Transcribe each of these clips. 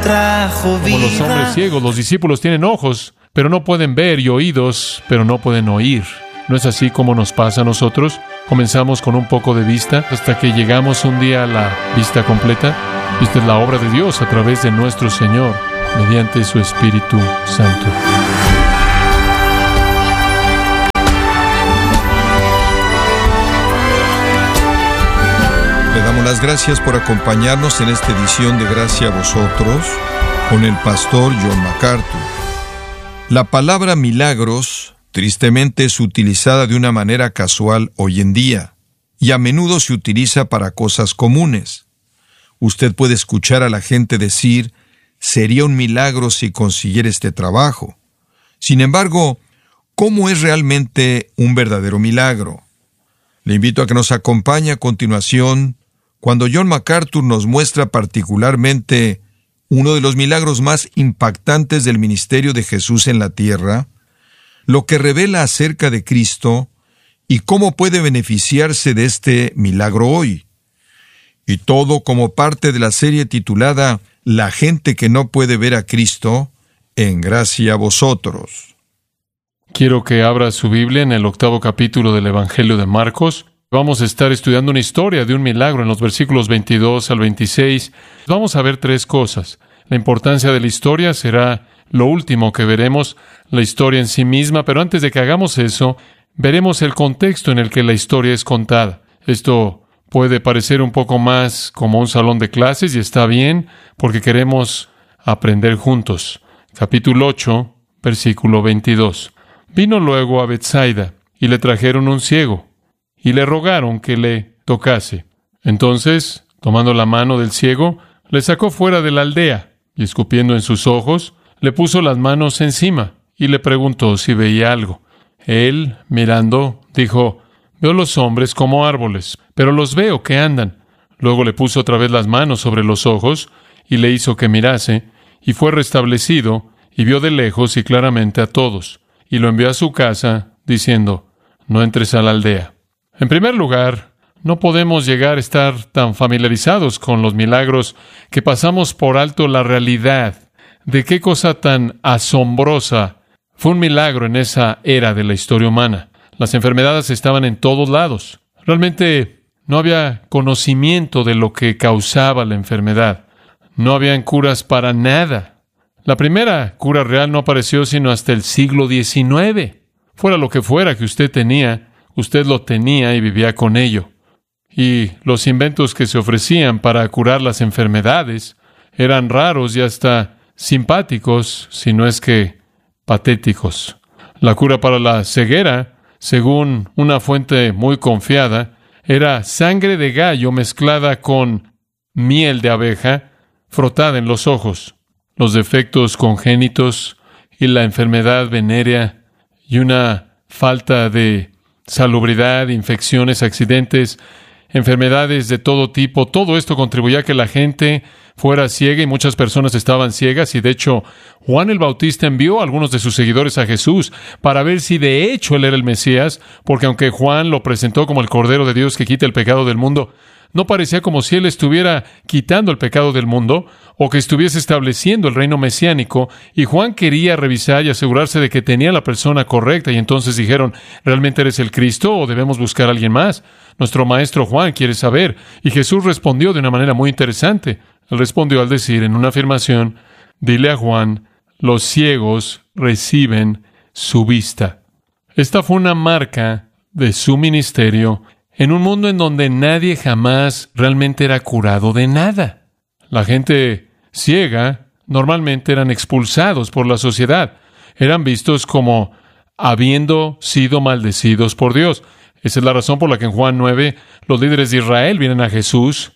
trajo vida. Como los hombres ciegos, los discípulos tienen ojos, pero no pueden ver, y oídos, pero no pueden oír. ¿No es así como nos pasa a nosotros? Comenzamos con un poco de vista hasta que llegamos un día a la vista completa. Esta es la obra de Dios a través de nuestro Señor, mediante su Espíritu Santo. Le damos las gracias por acompañarnos en esta edición de Gracia a Vosotros con el pastor John MacArthur. La palabra milagros tristemente es utilizada de una manera casual hoy en día, y a menudo se utiliza para cosas comunes. Usted puede escuchar a la gente decir, sería un milagro si consiguiera este trabajo. Sin embargo, ¿cómo es realmente un verdadero milagro? Le invito a que nos acompañe a continuación cuando John MacArthur nos muestra particularmente uno de los milagros más impactantes del ministerio de Jesús en la tierra, lo que revela acerca de Cristo y cómo puede beneficiarse de este milagro hoy. Y todo como parte de la serie titulada La gente que no puede ver a Cristo, en gracia a vosotros. Quiero que abra su Biblia en el 8º capítulo del Evangelio de Marcos. Vamos a estar estudiando una historia de un milagro en los versículos 22 al 26. Vamos a ver tres cosas. La importancia de la historia será lo último que veremos, la historia en sí misma, pero antes de que hagamos eso, veremos el contexto en el que la historia es contada. Esto puede parecer un poco más como un salón de clases y está bien porque queremos aprender juntos. Capítulo 8, versículo 22. Vino luego a Betsaida y le trajeron un ciego y le rogaron que le tocase. Entonces, tomando la mano del ciego, le sacó fuera de la aldea y escupiendo en sus ojos, le puso las manos encima y le preguntó si veía algo. Él, mirando, dijo, veo los hombres como árboles, pero los veo que andan. Luego le puso otra vez las manos sobre los ojos y le hizo que mirase, y fue restablecido, y vio de lejos y claramente a todos, y lo envió a su casa, diciendo, no entres a la aldea. En primer lugar, no podemos llegar a estar tan familiarizados con los milagros que pasamos por alto la realidad de qué cosa tan asombrosa fue un milagro en esa era de la historia humana. Las enfermedades estaban en todos lados. Realmente no había conocimiento de lo que causaba la enfermedad. No habían curas para nada. La primera cura real no apareció sino hasta el siglo XIX. Fuera lo que fuera que usted tenía, usted lo tenía y vivía con ello. Y los inventos que se ofrecían para curar las enfermedades eran raros y hasta simpáticos, si no es que patéticos. La cura para la ceguera, según una fuente muy confiada, era sangre de gallo mezclada con miel de abeja frotada en los ojos. Los defectos congénitos y la enfermedad venérea y una falta de salubridad, infecciones, accidentes, enfermedades de todo tipo, todo esto contribuía a que la gente fuera ciega y muchas personas estaban ciegas y de hecho Juan el Bautista envió a algunos de sus seguidores a Jesús para ver si de hecho él era el Mesías, porque aunque Juan lo presentó como el Cordero de Dios que quita el pecado del mundo, no parecía como si él estuviera quitando el pecado del mundo o que estuviese estableciendo el reino mesiánico, y Juan quería revisar y asegurarse de que tenía la persona correcta, y entonces dijeron, ¿realmente eres el Cristo o debemos buscar a alguien más? Nuestro maestro Juan quiere saber. Y Jesús respondió de una manera muy interesante. Él respondió al decir en una afirmación, dile a Juan, los ciegos reciben su vista. Esta fue una marca de su ministerio en un mundo en donde nadie jamás realmente era curado de nada. La gente ciega normalmente eran expulsados por la sociedad. Eran vistos como habiendo sido maldecidos por Dios. Esa es la razón por la que en Juan 9 los líderes de Israel vienen a Jesús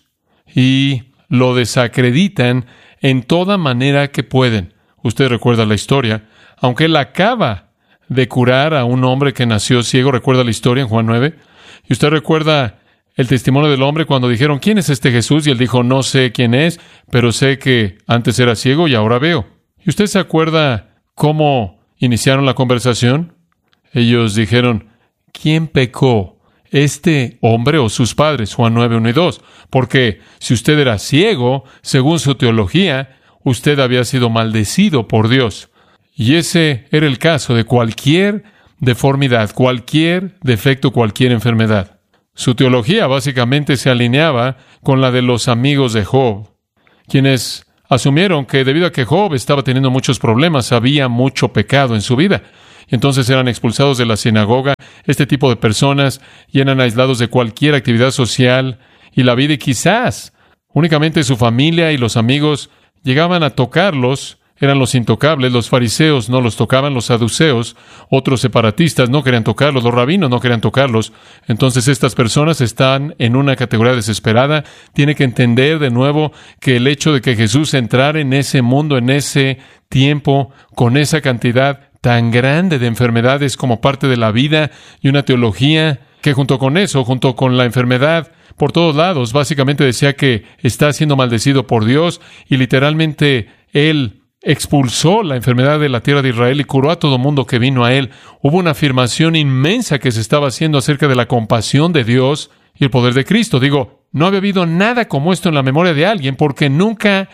y lo desacreditan en toda manera que pueden. Usted recuerda la historia. Aunque él acaba de curar a un hombre que nació ciego, ¿recuerda la historia en Juan 9? Y usted recuerda el testimonio del hombre cuando dijeron, ¿quién es este Jesús? Y él dijo, no sé quién es, pero sé que antes era ciego y ahora veo. ¿Y usted se acuerda cómo iniciaron la conversación? Ellos dijeron, ¿quién pecó? ¿Este hombre o sus padres? Juan 9, 1 y 2. Porque si usted era ciego, según su teología, usted había sido maldecido por Dios. Y ese era el caso de cualquier deformidad, cualquier defecto, cualquier enfermedad. Su teología básicamente se alineaba con la de los amigos de Job, quienes asumieron que debido a que Job estaba teniendo muchos problemas, había mucho pecado en su vida. Entonces eran expulsados de la sinagoga, este tipo de personas, y eran aislados de cualquier actividad social y la vida, y quizás únicamente su familia y los amigos llegaban a tocarlos. Eran los intocables. Los fariseos no los tocaban, los saduceos, otros separatistas no querían tocarlos, los rabinos no querían tocarlos. Entonces estas personas están en una categoría desesperada. Tiene que entender de nuevo que el hecho de que Jesús entrara en ese mundo, en ese tiempo, con esa cantidad tan grande de enfermedades como parte de la vida, y una teología que junto con eso, junto con la enfermedad por todos lados, básicamente decía que está siendo maldecido por Dios, y literalmente Él expulsó la enfermedad de la tierra de Israel y curó a todo mundo que vino a Él. Hubo una afirmación inmensa que se estaba haciendo acerca de la compasión de Dios y el poder de Cristo. No había habido nada como esto en la memoria de alguien, porque nunca,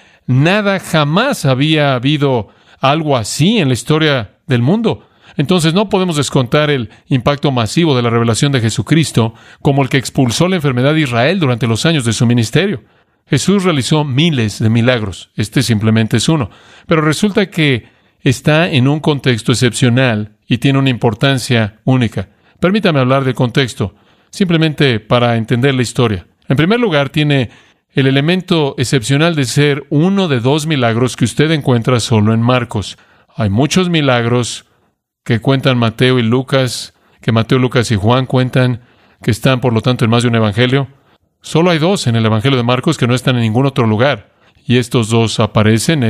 jamás había habido algo así en la historia del mundo. Entonces no podemos descontar el impacto masivo de la revelación de Jesucristo como el que expulsó la enfermedad de Israel durante los años de su ministerio. Jesús realizó miles de milagros. Este simplemente es uno. Pero resulta que está en un contexto excepcional y tiene una importancia única. Permítame hablar del contexto, simplemente para entender la historia. En primer lugar, tiene el elemento excepcional de ser uno de 2 milagros que usted encuentra solo en Marcos. Hay muchos milagros que cuentan Mateo y Lucas, que Mateo, Lucas y Juan cuentan, que están, por lo tanto, en más de un evangelio. Solo hay 2 en el Evangelio de Marcos que no están en ningún otro lugar. Y estos 2 aparecen,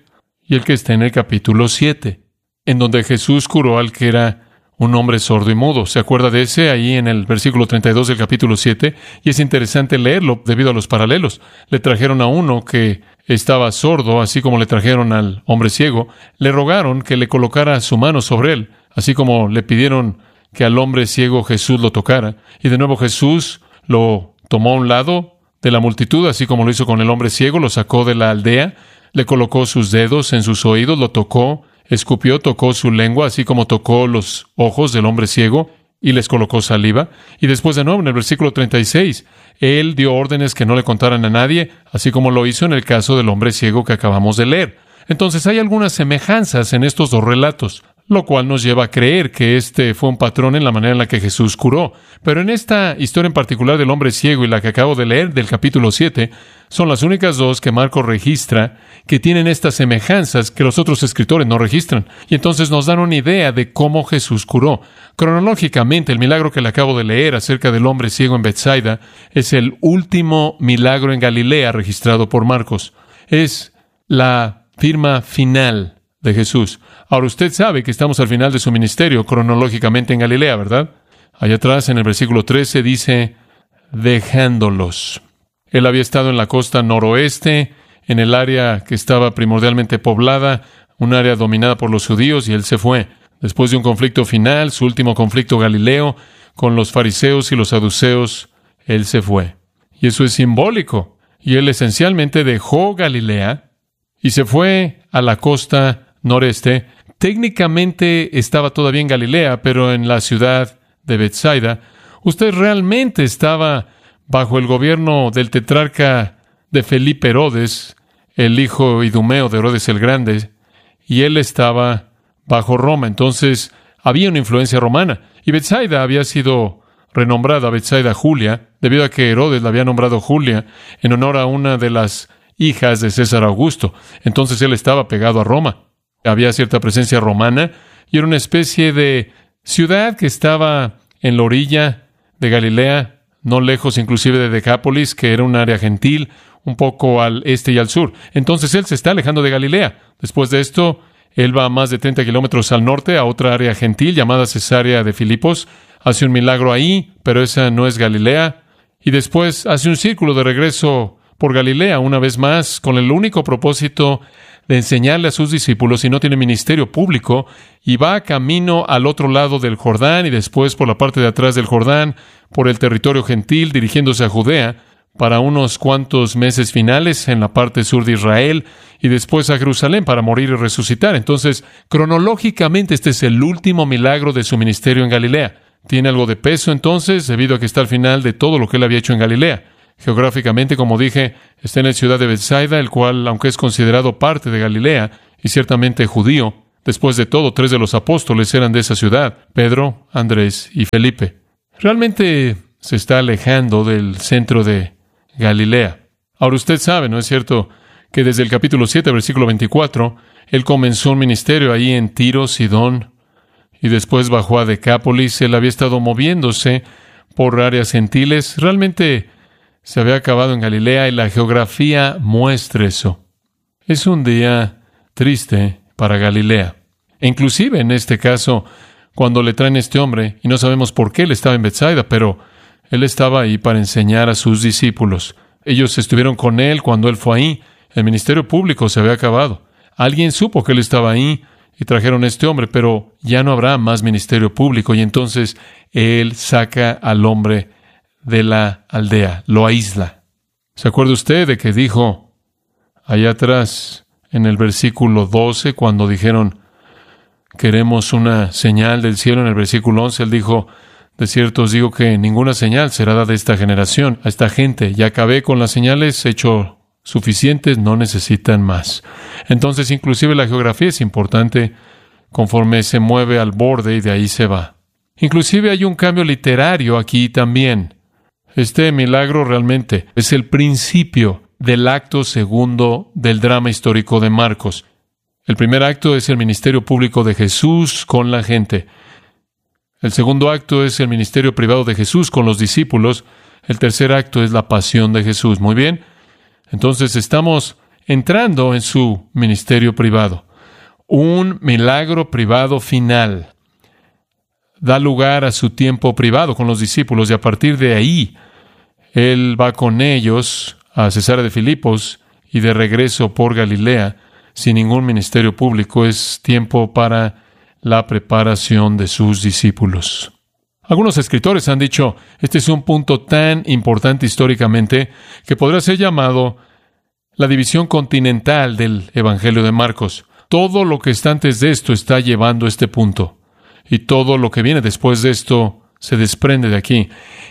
y el que está en el capítulo 7, en donde Jesús curó al que era un hombre sordo y mudo. ¿Se acuerda de ese? Ahí en el versículo 32 del capítulo 7. Y es interesante leerlo debido a los paralelos. Le trajeron a uno que estaba sordo, así como le trajeron al hombre ciego. Le rogaron que le colocara su mano sobre él, así como le pidieron que al hombre ciego Jesús lo tocara. Y de nuevo Jesús lo tomó a un lado de la multitud, así como lo hizo con el hombre ciego, lo sacó de la aldea, le colocó sus dedos en sus oídos, lo tocó, escupió, tocó su lengua, así como tocó los ojos del hombre ciego, y les colocó saliva. Y después de nuevo, en el versículo 36, Él dio órdenes que no le contaran a nadie, así como lo hizo en el caso del hombre ciego que acabamos de leer. Entonces hay algunas semejanzas en estos 2 relatos, lo cual nos lleva a creer que este fue un patrón en la manera en la que Jesús curó. Pero en esta historia en particular del hombre ciego y la que acabo de leer del capítulo 7, son las únicas 2 que Marcos registra que tienen estas semejanzas que los otros escritores no registran. Y entonces nos dan una idea de cómo Jesús curó. Cronológicamente, el milagro que le acabo de leer acerca del hombre ciego en Betsaida es el último milagro en Galilea registrado por Marcos. Es la firma final de Jesús. Ahora usted sabe que estamos al final de su ministerio cronológicamente en Galilea, ¿verdad? Allá atrás en el versículo 13 dice, dejándolos. Él había estado en la costa noroeste, en el área que estaba primordialmente poblada, un área dominada por los judíos, y él se fue. Después de un conflicto final, su último conflicto galileo, con los fariseos y los saduceos, él se fue. Y eso es simbólico. Y él esencialmente dejó Galilea y se fue a la costa noreste. Técnicamente estaba todavía en Galilea, pero en la ciudad de Betsaida. Usted realmente estaba bajo el gobierno del tetrarca de Felipe Herodes, el hijo idumeo de Herodes el Grande, y él estaba bajo Roma. Entonces había una influencia romana. Y Betsaida había sido renombrada Betsaida Julia, debido a que Herodes la había nombrado Julia en honor a una de las hijas de César Augusto. Entonces él estaba pegado a Roma. Había cierta presencia romana y era una especie de ciudad que estaba en la orilla de Galilea, no lejos inclusive de Decápolis, que era un área gentil, un poco al este y al sur. Entonces él se está alejando de Galilea. Después de esto, él va a más de 30 kilómetros al norte, a otra área gentil llamada Cesarea de Filipos. Hace un milagro ahí, pero esa no es Galilea. Y después hace un círculo de regreso por Galilea, una vez más, con el único propósito de enseñarle a sus discípulos, y no tiene ministerio público, y va camino al otro lado del Jordán, y después por la parte de atrás del Jordán, por el territorio gentil, dirigiéndose a Judea, para unos cuantos meses finales en la parte sur de Israel y después a Jerusalén para morir y resucitar. Entonces, cronológicamente, este es el último milagro de su ministerio en Galilea. Tiene algo de peso entonces, debido a que está al final de todo lo que él había hecho en Galilea. Geográficamente, como dije, está en la ciudad de Betsaida, el cual, aunque es considerado parte de Galilea y ciertamente judío, después de todo, 3 de los apóstoles eran de esa ciudad: Pedro, Andrés y Felipe. Realmente se está alejando del centro de Galilea. Ahora usted sabe, ¿no es cierto?, que desde el capítulo 7, versículo 24, él comenzó un ministerio ahí en Tiro, Sidón, y después bajó a Decápolis. Él había estado moviéndose por áreas gentiles. Realmente se había acabado en Galilea y la geografía muestra eso. Es un día triste para Galilea. E inclusive en este caso, cuando le traen a este hombre, y no sabemos por qué él estaba en Betsaida, pero él estaba ahí para enseñar a sus discípulos. Ellos estuvieron con él cuando él fue ahí. El ministerio público se había acabado. Alguien supo que él estaba ahí y trajeron a este hombre, pero ya no habrá más ministerio público. Y entonces él saca al hombre de la aldea, lo aísla. ¿Se acuerda usted de que dijo allá atrás en el versículo 12, cuando dijeron, queremos una señal del cielo? En el versículo 11, él dijo, de cierto os digo que ninguna señal será dada a esta generación, a esta gente. Ya acabé con las señales, he hecho suficientes, no necesitan más. Entonces, inclusive la geografía es importante conforme se mueve al borde y de ahí se va. Inclusive hay un cambio literario aquí también. Este milagro realmente es el principio del acto segundo del drama histórico de Marcos. El primer acto es el ministerio público de Jesús con la gente. El segundo acto es el ministerio privado de Jesús con los discípulos. El tercer acto es la pasión de Jesús. Muy bien. Entonces estamos entrando en su ministerio privado. Un milagro privado final da lugar a su tiempo privado con los discípulos y a partir de ahí él va con ellos a Cesarea de Filipos y de regreso por Galilea sin ningún ministerio público. Es tiempo para la preparación de sus discípulos. Algunos escritores han dicho, este es un punto tan importante históricamente que podrá ser llamado la división continental del Evangelio de Marcos. Todo lo que está antes de esto está llevando a este punto. Y todo lo que viene después de esto se desprende de aquí.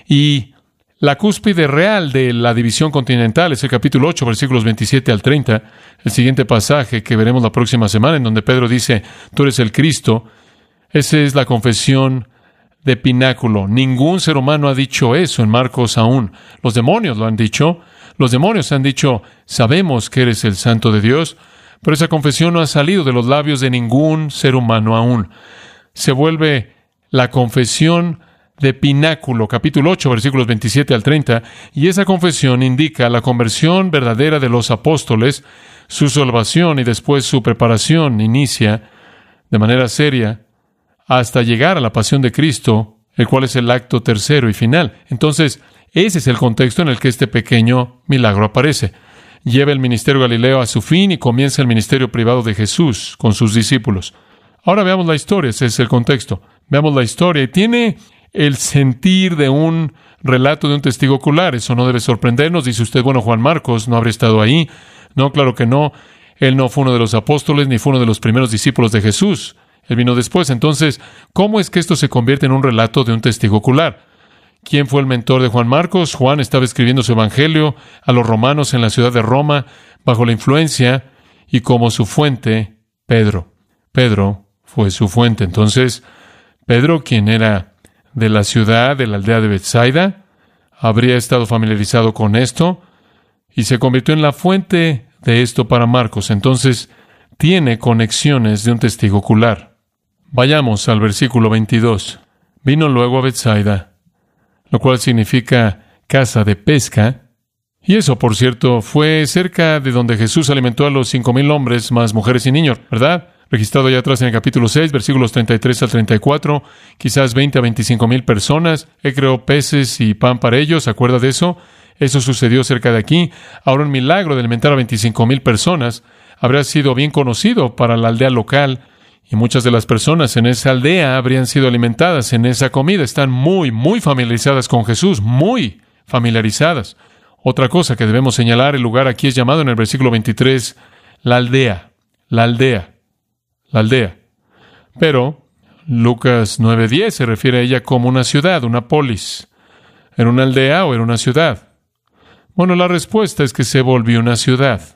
Y la cúspide real de la división continental es el capítulo 8, versículos 27 al 30. El siguiente pasaje que veremos la próxima semana, en donde Pedro dice, tú eres el Cristo. Esa es la confesión de pináculo. Ningún ser humano ha dicho eso en Marcos aún. Los demonios lo han dicho. Los demonios han dicho, sabemos que eres el Santo de Dios, pero esa confesión no ha salido de los labios de ningún ser humano aún. Se vuelve la confesión de pináculo, capítulo 8, versículos 27 al 30, y esa confesión indica la conversión verdadera de los apóstoles, su salvación y después su preparación inicia de manera seria hasta llegar a la pasión de Cristo, el cual es el acto tercero y final. Entonces, ese es el contexto en el que este pequeño milagro aparece. Lleva el ministerio galileo a su fin y comienza el ministerio privado de Jesús con sus discípulos. Ahora veamos la historia, ese es el contexto. Veamos la historia y tiene el sentir de un relato de un testigo ocular. Eso no debe sorprendernos. Dice usted, bueno, Juan Marcos no habría estado ahí. No, claro que no. Él no fue uno de los apóstoles ni fue uno de los primeros discípulos de Jesús. Él vino después. Entonces, ¿cómo es que esto se convierte en un relato de un testigo ocular? ¿Quién fue el mentor de Juan Marcos? Juan estaba escribiendo su evangelio a los romanos en la ciudad de Roma, bajo la influencia, y como su fuente, Pedro. Pedro fue su fuente. Entonces, Pedro, quien era de la ciudad, de la aldea de Betsaida, habría estado familiarizado con esto, y se convirtió en la fuente de esto para Marcos. Entonces, tiene conexiones de un testigo ocular. Vayamos al versículo 22. Vino luego a Betsaida, lo cual significa casa de pesca. Y eso, por cierto, fue cerca de donde Jesús alimentó a los 5,000 hombres, más mujeres y niños, ¿verdad? Registrado allá atrás en el capítulo 6, versículos 33 al 34, quizás 20 a 25,000 personas. Él creó peces y pan para ellos, ¿se acuerda de eso? Eso sucedió cerca de aquí. Ahora, un milagro de alimentar a 25,000 personas habría sido bien conocido para la aldea local, y muchas de las personas en esa aldea habrían sido alimentadas en esa comida. Están muy familiarizadas con Jesús, muy familiarizadas. Otra cosa que debemos señalar, el lugar aquí es llamado en el versículo 23, la aldea, la aldea, la aldea. Pero Lucas 9:10 se refiere a ella como una ciudad, una polis. ¿Era una aldea o era una ciudad? Bueno, la respuesta es que se volvió una ciudad.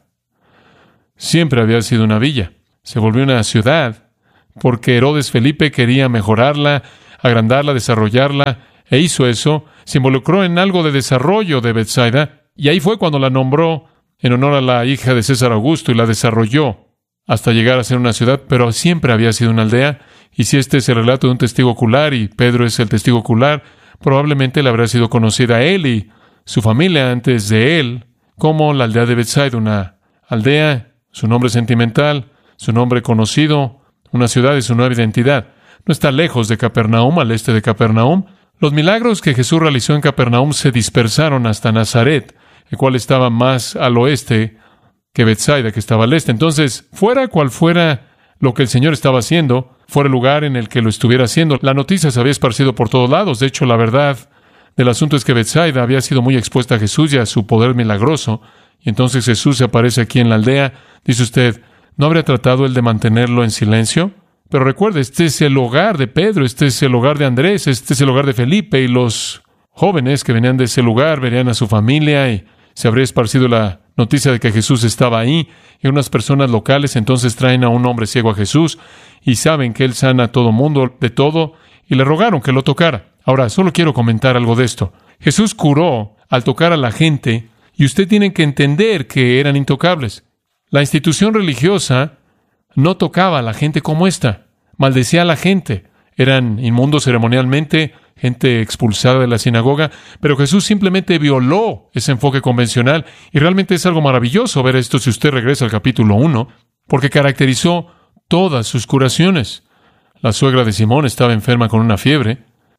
Siempre había sido una villa. Se volvió una ciudad porque Herodes Felipe quería mejorarla, agrandarla, desarrollarla, e hizo eso. Se involucró en algo de desarrollo de Betsaida, y ahí fue cuando la nombró en honor a la hija de César Augusto y la desarrolló hasta llegar a ser una ciudad, pero siempre había sido una aldea. Y si este es el relato de un testigo ocular y Pedro es el testigo ocular, probablemente le habrá sido conocida a él y su familia antes de él como la aldea de Betsaida, una aldea, su nombre sentimental, su nombre conocido, una ciudad y su nueva identidad. No está lejos de Capernaum, al este de Capernaum. Los milagros que Jesús realizó en Capernaum se dispersaron hasta Nazaret, el cual estaba más al oeste que Betsaida, que estaba al este. Entonces, fuera cual fuera lo que el Señor estaba haciendo, fuera el lugar en el que lo estuviera haciendo, la noticia se había esparcido por todos lados. De hecho, la verdad del asunto es que Betsaida había sido muy expuesta a Jesús y a su poder milagroso. Y entonces Jesús se aparece aquí en la aldea. Dice usted, ¿no habría tratado él de mantenerlo en silencio? Pero recuerde, este es el hogar de Pedro, este es el hogar de Andrés, este es el hogar de Felipe, y los jóvenes que venían de ese lugar verían a su familia y se habría esparcido la noticia de que Jesús estaba ahí, y unas personas locales entonces traen a un hombre ciego a Jesús y saben que él sana a todo mundo de todo y le rogaron que lo tocara. Ahora, solo quiero comentar algo de esto. Jesús curó al tocar a la gente, y usted tiene que entender que eran intocables. La institución religiosa no tocaba a la gente como esta, maldecía a la gente. Eran inmundos ceremonialmente, gente expulsada de la sinagoga, pero Jesús simplemente violó ese enfoque convencional, y realmente es algo maravilloso ver esto si usted regresa al capítulo 1, porque caracterizó todas sus curaciones. La suegra de Simón estaba enferma con una fiebre,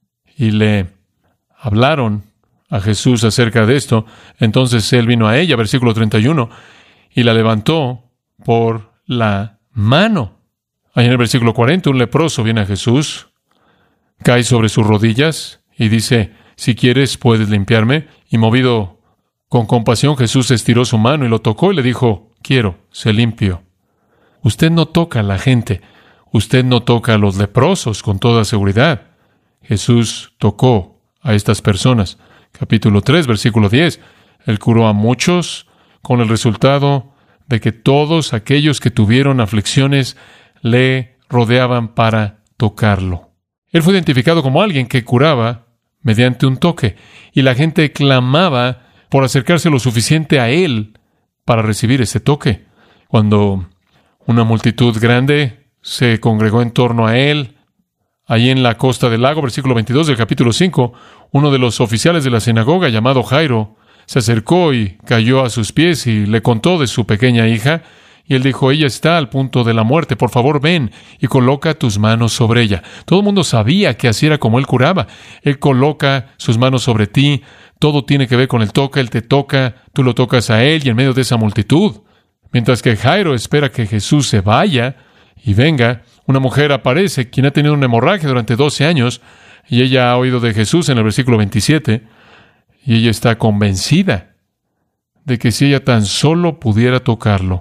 y le hablaron a Jesús acerca de esto. Entonces él vino a ella, versículo 31, y la levantó por la mano. Ahí en el versículo 40, un leproso viene a Jesús, cae sobre sus rodillas y dice, si quieres, puedes limpiarme. Y movido con compasión, Jesús estiró su mano y lo tocó y le dijo, quiero, sé limpio. Usted no toca a la gente, usted no toca a los leprosos con toda seguridad. Jesús tocó a estas personas. Capítulo 3, versículo 10. Él curó a muchos con el resultado de que todos aquellos que tuvieron aflicciones le rodeaban para tocarlo. Él fue identificado como alguien que curaba mediante un toque, y la gente clamaba por acercarse lo suficiente a él para recibir ese toque. Cuando una multitud grande se congregó en torno a él, allí en la costa del lago, versículo 22 del capítulo 5, uno de los oficiales de la sinagoga, llamado Jairo, se acercó y cayó a sus pies y le contó de su pequeña hija. Y él dijo, ella está al punto de la muerte, por favor ven y coloca tus manos sobre ella. Todo el mundo sabía que así era como él curaba. Él coloca sus manos sobre ti, todo tiene que ver con el toque, él te toca, tú lo tocas a él y en medio de esa multitud. Mientras que Jairo espera que Jesús se vaya y venga, una mujer aparece, quien ha tenido una hemorragia durante 12 años, y ella ha oído de Jesús en el versículo 27, y ella está convencida de que si ella tan solo pudiera tocarlo,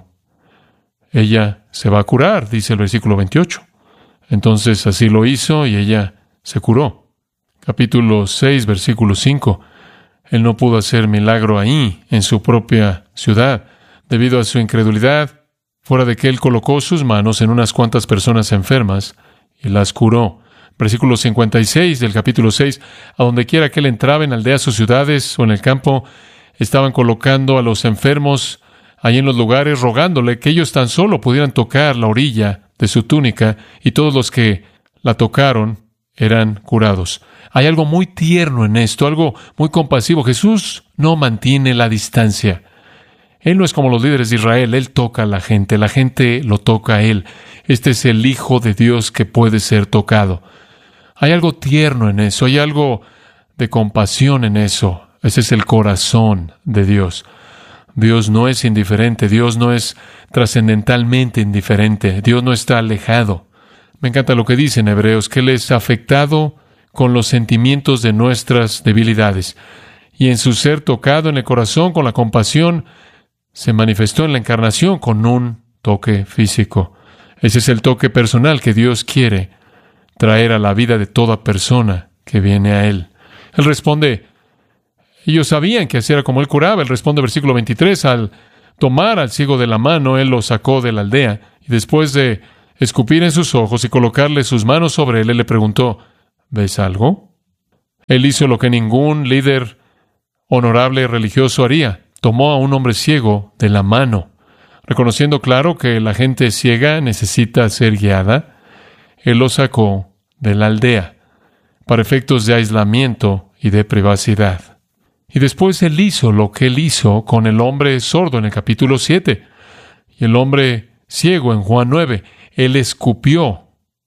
ella se va a curar, dice el versículo 28. Entonces así lo hizo y ella se curó. Capítulo 6, versículo 5. Él no pudo hacer milagro ahí, en su propia ciudad, debido a su incredulidad, fuera de que él colocó sus manos en unas cuantas personas enfermas y las curó. Versículo 56 del capítulo 6. A donde quiera que él entraba, en aldeas o ciudades o en el campo, estaban colocando a los enfermos ahí en los lugares, rogándole que ellos tan solo pudieran tocar la orilla de su túnica, y todos los que la tocaron eran curados. Hay algo muy tierno en esto, algo muy compasivo. Jesús no mantiene la distancia. Él no es como los líderes de Israel, él toca a la gente lo toca a él. Este es el Hijo de Dios que puede ser tocado. Hay algo tierno en eso, hay algo de compasión en eso. Ese es el corazón de Dios. Dios no es indiferente, Dios no es trascendentalmente indiferente, Dios no está alejado. Me encanta lo que dice en Hebreos, que Él es afectado con los sentimientos de nuestras debilidades. y en su ser tocado en el corazón con la compasión, se manifestó en la encarnación con un toque físico. Ese es el toque personal que Dios quiere traer a la vida de toda persona que viene a Él. Él responde, ellos sabían que así era como Él curaba. Él responde, versículo 23, al tomar al ciego de la mano, Él lo sacó de la aldea, y después de escupir en sus ojos y colocarle sus manos sobre Él, Él le preguntó, ¿ves algo? Él hizo lo que ningún líder honorable y religioso haría. Tomó a un hombre ciego de la mano. Reconociendo claro que la gente ciega necesita ser guiada, Él lo sacó de la aldea para efectos de aislamiento y de privacidad. Y después Él hizo lo que Él hizo con el hombre sordo en el capítulo 7 y el hombre ciego en Juan 9. Él escupió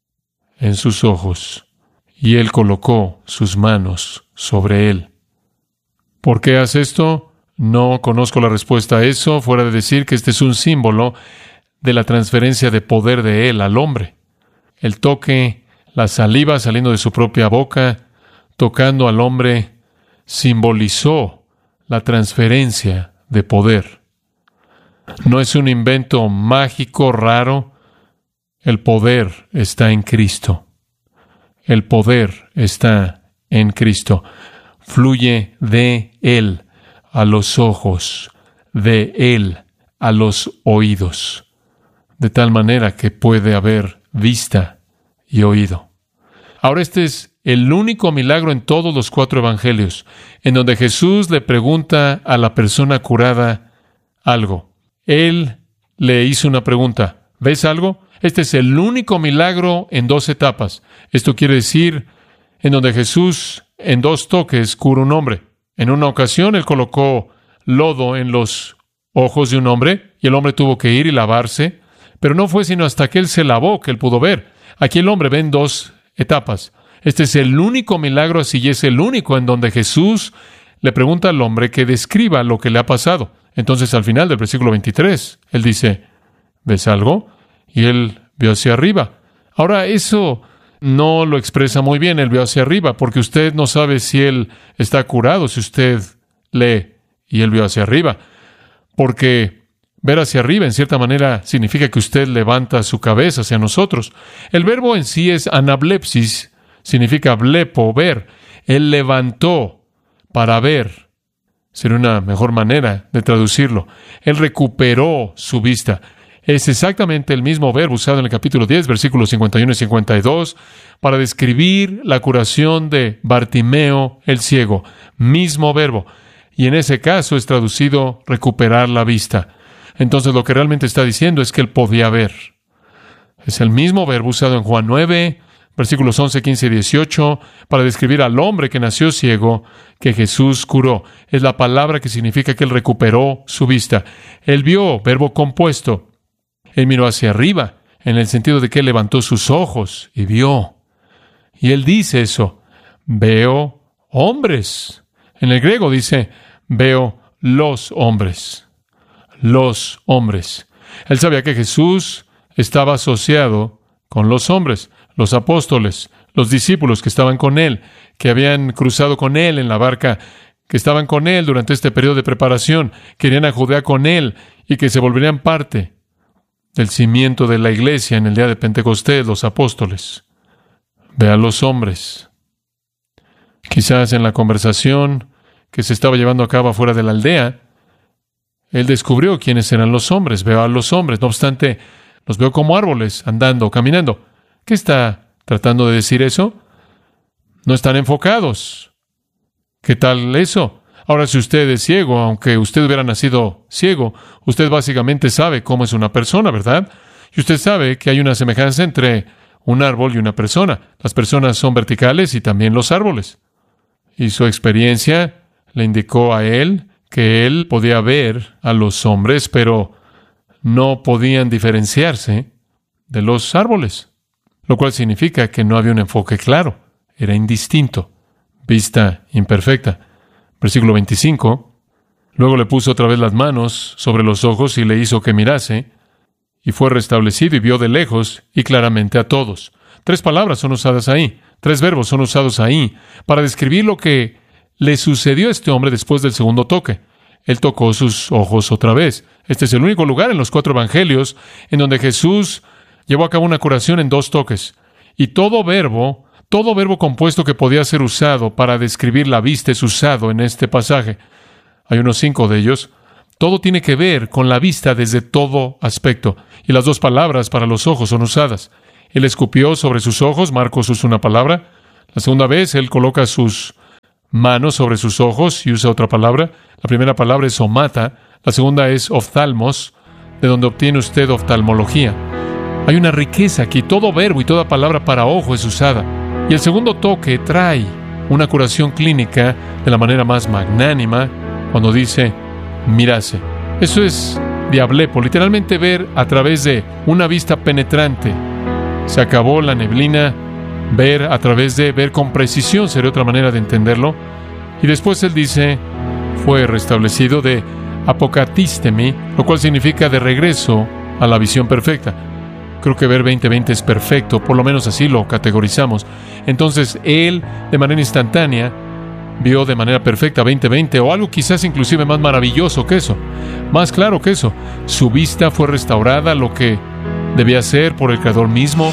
en sus ojos y Él colocó sus manos sobre él. ¿Por qué hace esto? No conozco la respuesta a eso, fuera de decir que este es un símbolo de la transferencia de poder de Él al hombre. El toque, la saliva saliendo de su propia boca, tocando al hombre, simbolizó la transferencia de poder. No es un invento mágico, raro. El poder está en Cristo. El poder está en Cristo. Fluye de Él a los ojos, de Él a los oídos, de tal manera que puede haber vista y oído. Ahora este es el único milagro en todos los 4 evangelios, en donde Jesús le pregunta a la persona curada algo. Él le hizo una pregunta. ¿Ves algo? Este es el único milagro en 2 etapas. Esto quiere decir en donde Jesús en 2 toques cura un hombre. En una ocasión Él colocó lodo en los ojos de un hombre y el hombre tuvo que ir y lavarse, pero no fue sino hasta que Él se lavó que Él pudo ver. Aquí el hombre ve en 2 etapas. Este es el único milagro así y es el único en donde Jesús le pregunta al hombre que describa lo que le ha pasado. Entonces al final del versículo 23, Él dice, ¿ves algo? Y él vio hacia arriba. Ahora eso no lo expresa muy bien, él vio hacia arriba, porque usted no sabe si él está curado, si usted lee y él vio hacia arriba. Porque ver hacia arriba, en cierta manera, significa que usted levanta su cabeza hacia nosotros. El verbo en sí es anablepsis, significa blepo, ver. Él levantó para ver. Sería una mejor manera de traducirlo. Él recuperó su vista. Es exactamente el mismo verbo usado en el capítulo 10, versículos 51 y 52, para describir la curación de Bartimeo el ciego. Mismo verbo. Y en ese caso es traducido recuperar la vista. Entonces lo que realmente está diciendo es que él podía ver. Es el mismo verbo usado en Juan 9, versículos 11, 15 y 18, para describir al hombre que nació ciego, que Jesús curó. Es la palabra que significa que él recuperó su vista. Él vio, verbo compuesto. Él miró hacia arriba, en el sentido de que él levantó sus ojos y vio. Y él dice eso, veo hombres. En el griego dice, veo los hombres. Los hombres. Él sabía que Jesús estaba asociado con los hombres, los apóstoles, los discípulos que estaban con él, que habían cruzado con él en la barca, que estaban con él durante este periodo de preparación, querían a Judea con él y que se volverían parte del cimiento de la iglesia en el día de Pentecostés, los apóstoles. Ve a los hombres. Quizás en la conversación que se estaba llevando a cabo afuera de la aldea, él descubrió quiénes eran los hombres. Veo a los hombres. No obstante, los veo como árboles, andando, caminando. ¿Qué está tratando de decir eso? No están enfocados. ¿Qué tal eso? Ahora, si usted es ciego, aunque usted hubiera nacido ciego, usted básicamente sabe cómo es una persona, ¿verdad? Y usted sabe que hay una semejanza entre un árbol y una persona. Las personas son verticales y también los árboles. Y su experiencia le indicó a él que él podía ver a los hombres, pero no podían diferenciarse de los árboles, lo cual significa que no había un enfoque claro, era indistinto, vista imperfecta. Versículo 25, luego le puso otra vez las manos sobre los ojos y le hizo que mirase, y fue restablecido y vio de lejos y claramente a todos. 3 palabras son usadas ahí, 3 verbos son usados ahí, para describir lo que le sucedió a este hombre después del segundo toque. Él tocó sus ojos otra vez. Este es el único lugar en los 4 evangelios en donde Jesús llevó a cabo una curación en 2 toques. Y todo verbo compuesto que podía ser usado para describir la vista es usado en este pasaje. Hay unos 5 de ellos. Todo tiene que ver con la vista desde todo aspecto. Y las 2 palabras para los ojos son usadas. Él escupió sobre sus ojos. Marcos usa una palabra. La segunda vez, él coloca sus manos sobre sus ojos y usa otra palabra. La primera palabra es omata. La segunda es oftalmos, de donde obtiene usted oftalmología. Hay una riqueza aquí. Todo verbo y toda palabra para ojo es usada. Y el segundo toque trae una curación clínica de la manera más magnánima cuando dice, mirase. Eso es diablepo, literalmente ver a través de una vista penetrante. Se acabó la neblina, ver a través de, ver con precisión sería otra manera de entenderlo. Y después él dice, fue restablecido, de apocatistemi, lo cual significa de regreso a la visión perfecta. Creo que ver 20/20 es perfecto, por lo menos así lo categorizamos. Entonces, él, de manera instantánea, vio de manera perfecta 20/20, o algo quizás inclusive más maravilloso que eso, más claro que eso. Su vista fue restaurada, lo que debía ser por el Creador mismo.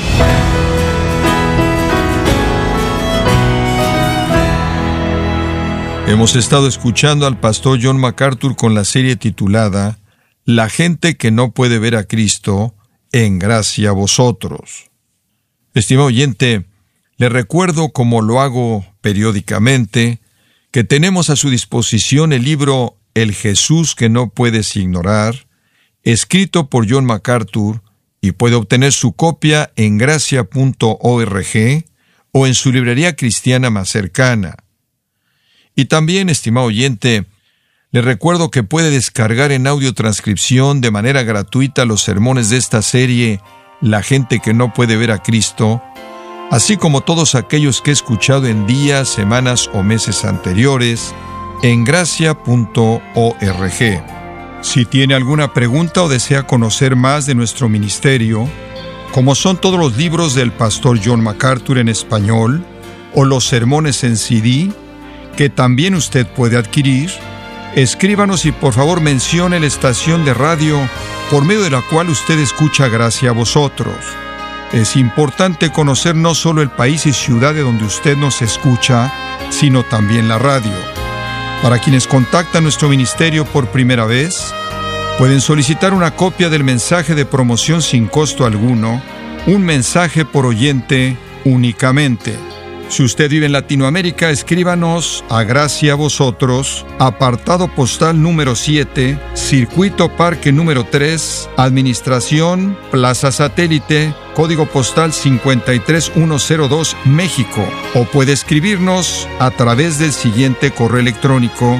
Hemos estado escuchando al pastor John MacArthur con la serie titulada La gente que no puede ver a Cristo, en gracia a vosotros. Estimado oyente, le recuerdo, como lo hago periódicamente, que tenemos a su disposición el libro El Jesús que no puedes ignorar, escrito por John MacArthur, y puede obtener su copia en gracia.org o en su librería cristiana más cercana. Y también, estimado oyente, le recuerdo que puede descargar en audio-transcripción de manera gratuita los sermones de esta serie, La gente que no puede ver a Cristo, así como todos aquellos que he escuchado en días, semanas o meses anteriores, en gracia.org. Si tiene alguna pregunta o desea conocer más de nuestro ministerio, como son todos los libros del pastor John MacArthur en español, o los sermones en CD, que también usted puede adquirir, escríbanos y por favor mencione la estación de radio por medio de la cual usted escucha Gracia a Vosotros. Es importante conocer no solo el país y ciudad de donde usted nos escucha, sino también la radio. Para quienes contactan nuestro ministerio por primera vez, pueden solicitar una copia del mensaje de promoción sin costo alguno, un mensaje por oyente únicamente. Si usted vive en Latinoamérica, escríbanos a Gracia a Vosotros, apartado postal número 7, Circuito Parque número 3, Administración, Plaza Satélite, código postal 53102, México. O puede escribirnos a través del siguiente correo electrónico,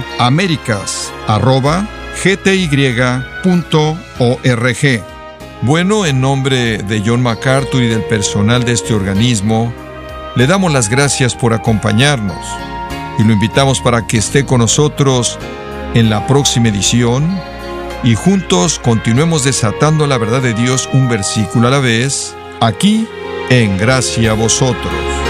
americas@gty.org. Bueno, en nombre de John MacArthur y del personal de este organismo, le damos las gracias por acompañarnos y lo invitamos para que esté con nosotros en la próxima edición y juntos continuemos desatando la verdad de Dios un versículo a la vez, aquí en Gracia a Vosotros.